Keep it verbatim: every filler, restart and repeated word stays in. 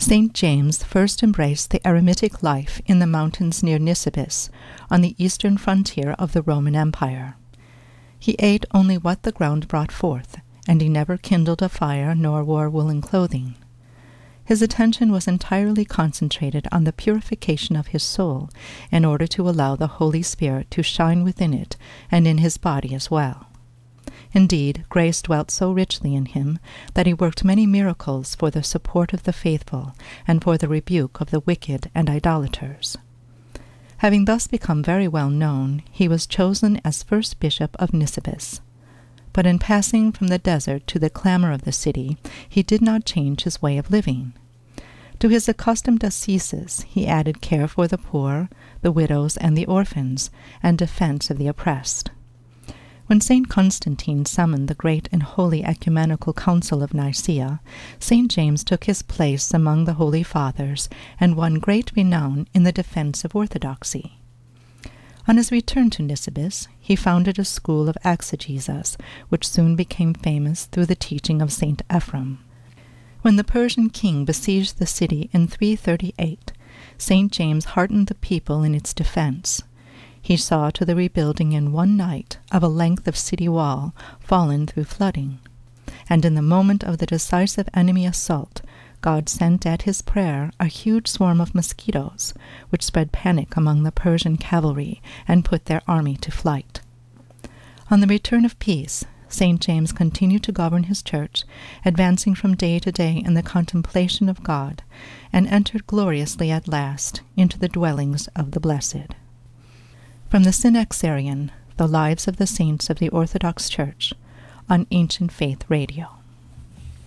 Saint James first embraced the eremitic life in the mountains near Nisibis, on the eastern frontier of the Roman Empire. He ate only what the ground brought forth, and he never kindled a fire nor wore woolen clothing. His attention was entirely concentrated on the purification of his soul in order to allow the Holy Spirit to shine within it and in his body as well. Indeed, grace dwelt so richly in him that he worked many miracles for the support of the faithful and for the rebuke of the wicked and idolaters. Having thus become very well known, he was chosen as first bishop of Nisibis. But in passing from the desert to the clamor of the city, he did not change his way of living. To his accustomed ascesis he added care for the poor, the widows, and the orphans, and defense of the oppressed. When Saint Constantine summoned the great and holy ecumenical council of Nicaea, Saint James took his place among the holy fathers and won great renown in the defense of orthodoxy. On his return to Nisibis, he founded a school of exegesis, which soon became famous through the teaching of Saint Ephrem. When the Persian king besieged the city in three thirty-eight, Saint James heartened the people in its defense. He saw to the rebuilding in one night of a length of city wall fallen through flooding. And in the moment of the decisive enemy assault, God sent at his prayer a huge swarm of mosquitoes, which spread panic among the Persian cavalry and put their army to flight. On the return of peace, Saint James continued to govern his church, advancing from day to day in the contemplation of God, and entered gloriously at last into the dwellings of the blessed. From the Synaxarion, The Lives of the Saints of the Orthodox Church, on Ancient Faith Radio.